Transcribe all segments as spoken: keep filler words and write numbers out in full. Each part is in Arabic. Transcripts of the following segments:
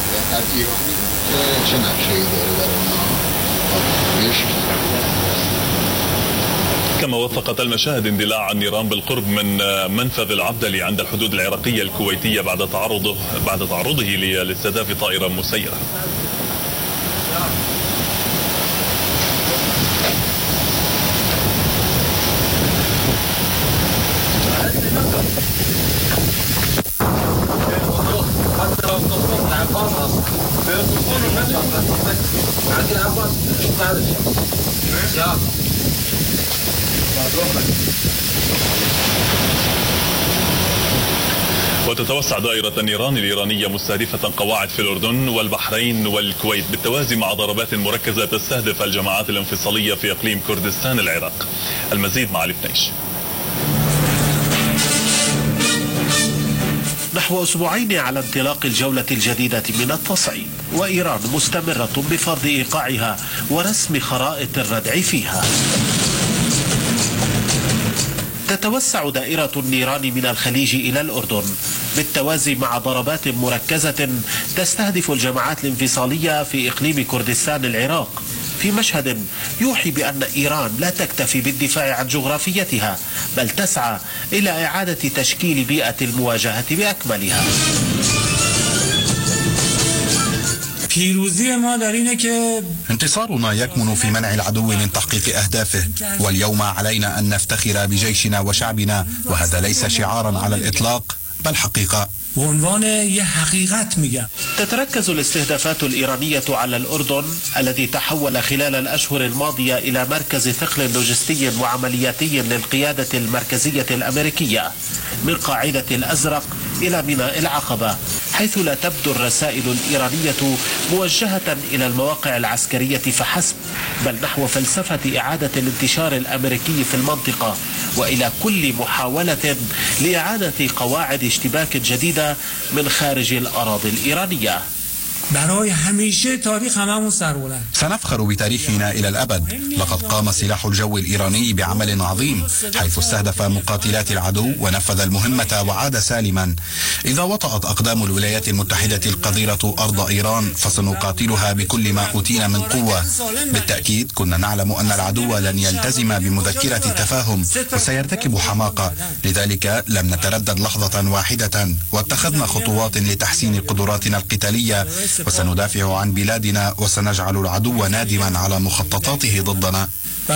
از ایرانی چه نقشه‌ای داره برای اونها بهش. كما وثقت المشاهد اندلاع النيران بالقرب من منفذ العبدلي عند الحدود العراقية الكويتية بعد تعرضه بعد تعرضه لاستهداف طائرة مسيرة. وتتوسع دائرة النيران الإيرانية مستهدفة قواعد في الأردن والبحرين والكويت بالتوازي مع ضربات مركزة تستهدف الجماعات الانفصالية في إقليم كردستان العراق. المزيد مع الفنيش. نحو أسبوعين على انطلاق الجولة الجديدة من التصعيد، وإيران مستمرة بفرض إيقاعها ورسم خرائط الردع فيها. تتوسع دائرة النيران من الخليج إلى الأردن بالتوازي مع ضربات مركزة تستهدف الجماعات الانفصالية في إقليم كردستان العراق، في مشهد يوحي بأن إيران لا تكتفي بالدفاع عن جغرافيتها، بل تسعى إلى إعادة تشكيل بيئة المواجهة بأكملها. انتصارنا يكمن في منع العدو من تحقيق أهدافه، واليوم علينا أن نفتخر بجيشنا وشعبنا، وهذا ليس شعارا على الإطلاق بل حقيقة. تتركز الاستهدافات الإيرانية على الأردن الذي تحول خلال الأشهر الماضية إلى مركز ثقل لوجستي وعملياتي للقيادة المركزية الأمريكية، من قاعدة الأزرق إلى ميناء العقبة، حيث لا تبدو الرسائل الإيرانية موجهة إلى المواقع العسكرية فحسب، بل نحو فلسفة إعادة الانتشار الأمريكي في المنطقة، وإلى كل محاولة لإعادة قواعد اشتباك جديدة من خارج الأراضي الإيرانية. سنفخر بتاريخنا إلى الأبد. لقد قام سلاح الجو الإيراني بعمل عظيم، حيث استهدف مقاتلات العدو ونفذ المهمة وعاد سالما. إذا وطأت أقدام الولايات المتحدة القذرة أرض إيران فسنقاتلها بكل ما أوتينا من قوة. بالتأكيد كنا نعلم أن العدو لن يلتزم بمذكرة التفاهم وسيرتكب حماقة، لذلك لم نتردد لحظة واحدة واتخذنا خطوات لتحسين قدراتنا القتالية، وسندافع عن بلادنا وسنجعل العدو نادما على مخططاته ضدنا.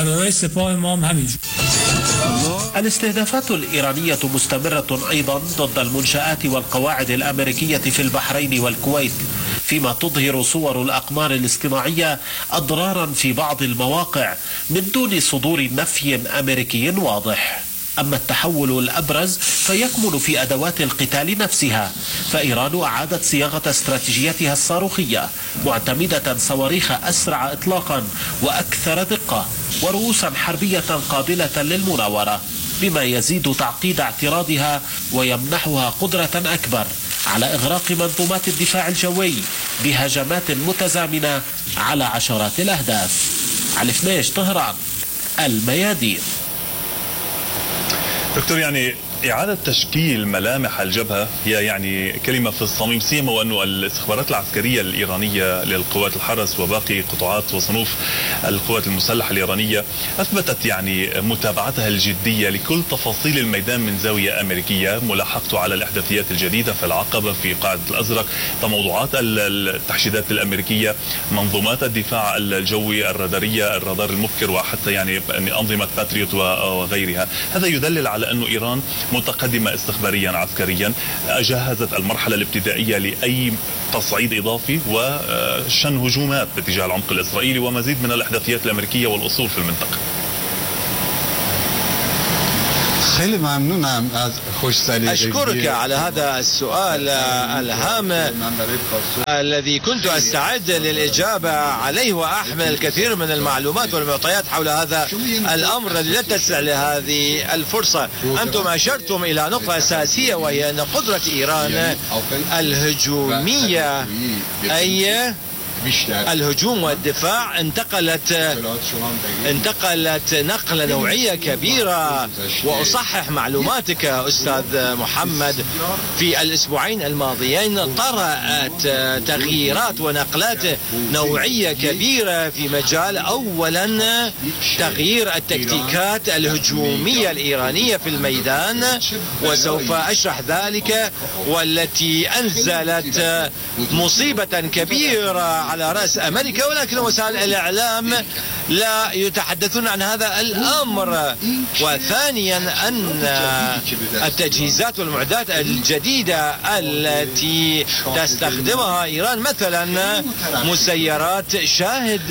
الاستهدافات الإيرانية مستمرة أيضا ضد المنشآت والقواعد الأمريكية في البحرين والكويت، فيما تظهر صور الأقمار الاصطناعية أضرارا في بعض المواقع من دون صدور نفي أمريكي واضح. أما التحول الأبرز فيكمن في أدوات القتال نفسها، فإيران أعادت صياغة استراتيجيتها الصاروخية معتمدة صواريخ أسرع إطلاقا وأكثر دقة ورؤوسا حربية قابلة للمناورة، بما يزيد تعقيد اعتراضها ويمنحها قدرة أكبر على إغراق منظومات الدفاع الجوي بهجمات متزامنة على عشرات الأهداف. علي فنيش، طهران، الميادين. دكتور، يعني إعادة تشكيل ملامح الجبهة هي يعني كلمة في الصميم، سيما وأنه الاستخبارات العسكرية الإيرانية للقوات الحرس وباقي قطاعات وصنوف القوات المسلحة الإيرانية أثبتت يعني متابعتها الجدية لكل تفاصيل الميدان من زاوية أمريكية، ملاحقته على الإحداثيات الجديدة في العقبة، في قاعدة الأزرق، تموضعات التحشيدات الأمريكية، منظومات الدفاع الجوي، الرادارية، الرادار المبكر، وحتى يعني أنظمة باتريوت وغيرها. هذا يدلل على أنه إيران متقدمة استخباريا عسكريا، جهزت المرحلة الابتدائية لأي تصعيد إضافي وشن هجومات باتجاه العمق الإسرائيلي ومزيد من الإحداثيات الأمريكية والأصول في المنطقة. خیلی ممنونم از خوش سلیقگی. أشكرك على هذا السؤال الهام الذي كنت أستعد للإجابة عليه وأحمل الكثير من المعلومات والمعطيات حول هذا الأمر الذي لا تسع لهذه الفرصة. أنتم أشرتم إلى نقطة أساسية، وهي أن قدرة إيران الهجومية أي الهجوم والدفاع انتقلت انتقلت نقلة نوعية كبيرة. وأصحح معلوماتك أستاذ محمد، في الأسبوعين الماضيين طرأت تغييرات ونقلات نوعية كبيرة في مجال أولا تغيير التكتيكات الهجومية الإيرانية في الميدان، وسوف أشرح ذلك، والتي أنزلت مصيبة كبيرة على رأس أمريكا، ولكن وسائل الإعلام لا يتحدثون عن هذا الأمر. وثانيا أن التجهيزات والمعدات الجديدة التي تستخدمها إيران، مثلا مسيرات شاهد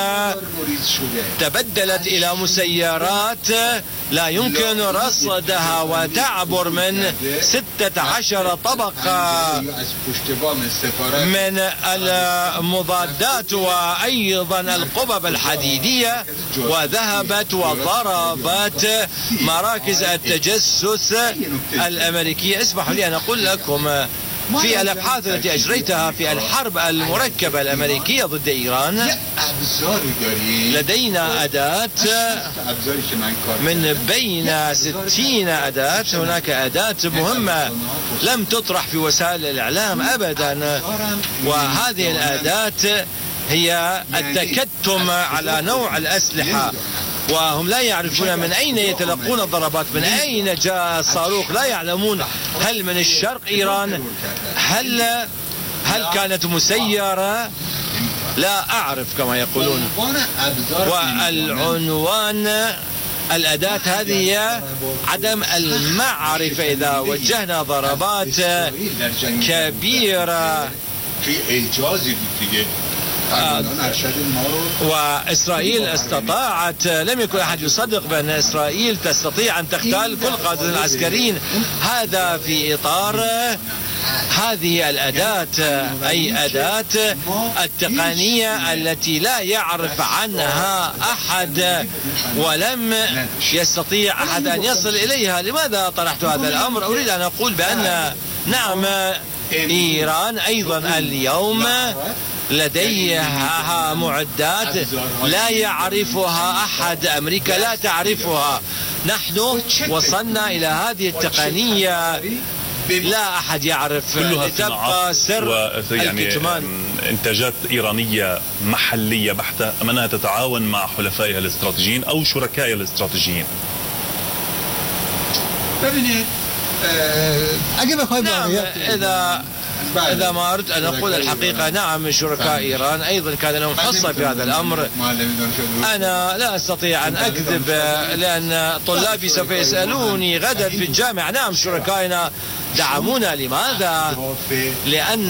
تبدلت إلى مسيرات لا يمكن رصدها وتعبر من ستة عشر طبقة من المضادات وأيضا القبب الحديدية، وذهبت وضربت مراكز التجسس الأمريكية. اسمحوا لي أن أقول لكم، في الأبحاث التي أجريتها في الحرب المركبة الأمريكية ضد إيران، لدينا أداة من بين ستين أداة. هناك أداة مهمة لم تطرح في وسائل الإعلام أبدا، وهذه الأداة هي التكتم على نوع الأسلحة، وهم لا يعرفون من أين يتلقون الضربات، من أين جاء الصاروخ، لا يعلمون هل من الشرق إيران، هل هل كانت مسيرة، لا أعرف كما يقولون. والعنوان الأداة هذه هي عدم المعرفة. إذا وجهنا ضربات كبيرة وإسرائيل استطاعت، لم يكن أحد يصدق بأن إسرائيل تستطيع أن تغتال كل قادة العسكريين، هذا في إطار هذه الأداة، أي أداة التقنية التي لا يعرف عنها أحد ولم يستطيع أحد أن يصل إليها. لماذا طرحت هذا الأمر؟ أريد أن أقول بأن نعم، إيران أيضا اليوم لديها معدات لا يعرفها أحد، أمريكا لا تعرفها. نحن وصلنا إلى هذه التقنية لا أحد يعرف، كلها تبقى سر يعني الكتمان. إنتاجات إيرانية محلية بحتة، أم أنها تتعاون مع حلفائها الاستراتيجيين أو شركائها الاستراتيجيين؟ نعم، إذا إذا ما أردت أن أقول الحقيقة، نعم شركاء إيران أيضا كان لهم حصة في هذا الأمر. أنا لا أستطيع أن أكذب، لأن طلابي سوف يسألوني غدا في الجامعة. نعم شركائنا دعمونا. لماذا؟ لأن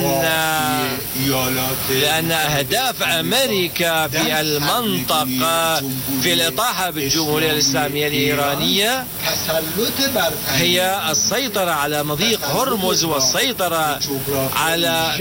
لأن أهداف أمريكا في المنطقة في الإطاحة بالجمهورية الإسلامية الإيرانية هي السيطرة على مضيق هرمز والسيطرة على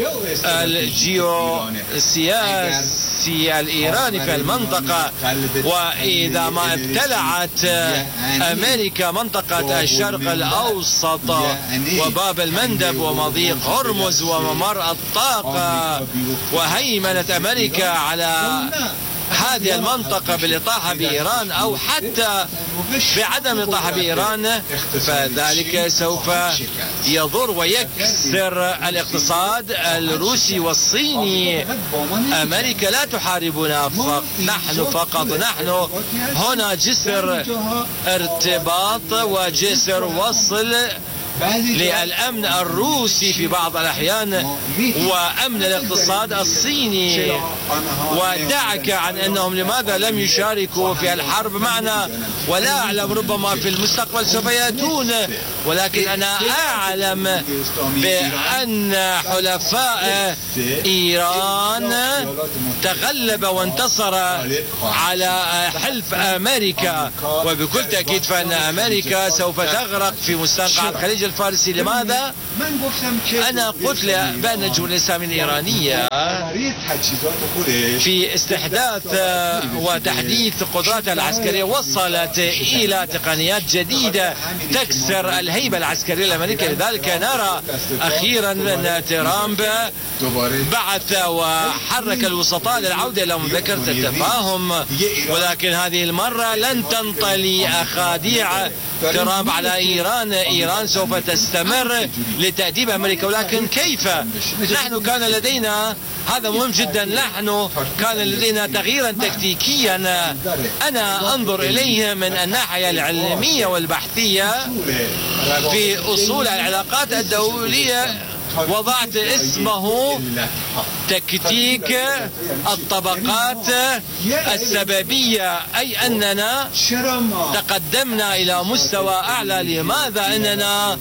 الجيوسياسي الإيراني في المنطقة. وإذا ما ابتلعت أمريكا منطقة الشرق الأوسط وباب المندب ومضيق هرمز وممر الطاقة، وهيمنت أمريكا على هذه المنطقة بالإطاحة بإيران أو حتى بعدم الإطاحة بإيران، فذلك سوف يضر ويكسر الاقتصاد الروسي والصيني. أمريكا لا تحاربنا فقط، نحن فقط، نحن هنا جسر ارتباط وجسر وصل للأمن الروسي في بعض الأحيان وأمن الاقتصاد الصيني. ودعك عن أنهم لماذا لم يشاركوا في الحرب معنا، ولا أعلم، ربما في المستقبل سوف يأتون، ولكن أنا أعلم بأن حلفاء إيران تغلب وانتصر على حلف أمريكا، وبكل تأكيد فإن أمريكا سوف تغرق في مستنقع الخليج التاج الفارسي. لماذا؟ أنا قلت بأن الجمهورية الإسلامية الإيرانية في استحداث وتحديث قدراتها العسكرية وصلت إلى تقنيات جديدة تكسر الهيبة العسكرية الأمريكية. لذلك نرى أخيرا أن ترامب بعث وحرك الوسطاء للعودة إلى مذكرة التفاهم، ولكن هذه المرة لن تنطلي أخاديع ترامب على إيران. إيران سوف تستمر لتأديب أمريكا، ولكن كيف؟ نحن كان لدينا، هذا مهم جدا، نحن كان لدينا تغييرا تكتيكيا أنا أنظر إليه من الناحية العلمية والبحثية في أصول العلاقات الدولية. وضعت اسمه تكتيك الطبقات السببية، أي أننا تقدمنا إلى مستوى أعلى. لماذا؟ أننا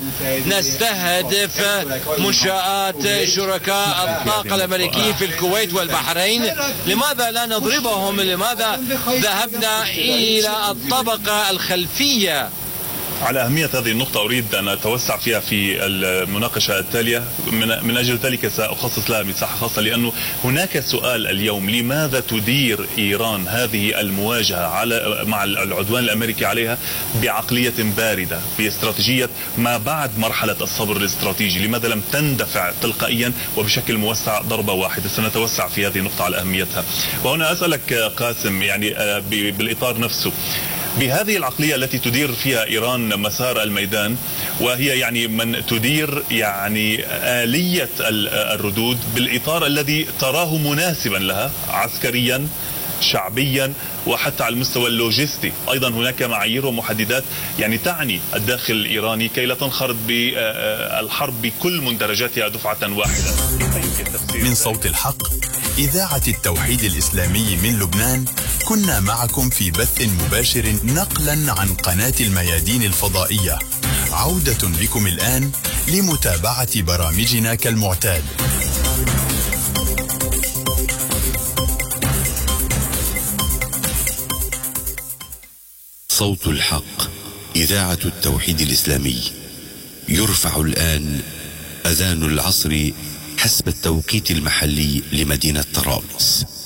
نستهدف منشآت شركاء الطاقة الأمريكيين في الكويت والبحرين. لماذا لا نضربهم؟ لماذا ذهبنا إلى الطبقة الخلفية؟ على أهمية هذه النقطة أريد أن أتوسع فيها في المناقشة التالية، من, من أجل ذلك سأخصص لها مساحة خاصة، لأنه هناك سؤال اليوم: لماذا تدير إيران هذه المواجهة على مع العدوان الأمريكي عليها بعقلية باردة، باستراتيجية ما بعد مرحلة الصبر الاستراتيجي؟ لماذا لم تندفع تلقائيا وبشكل موسع ضربة واحدة؟ سنتوسع في هذه النقطة على أهميتها. وهنا أسألك قاسم، يعني بالإطار نفسه، بهذه العقلية التي تدير فيها إيران مسار الميدان، وهي يعني من تدير يعني آلية الردود بالإطار الذي تراه مناسبا لها عسكريا شعبيا وحتى على المستوى اللوجستي، أيضا هناك معايير ومحددات يعني تعني الداخل الإيراني كي لا تنخرط بالحرب بكل مندرجاتها دفعة واحدة. من صوت الحق، إذاعة التوحيد الإسلامي من لبنان، كنا معكم في بث مباشر نقلا عن قناة الميادين الفضائية. عودة بكم الآن لمتابعة برامجنا كالمعتاد. صوت الحق، إذاعة التوحيد الإسلامي. يرفع الآن أذان العصر حسب التوقيت المحلي لمدينة طرابلس.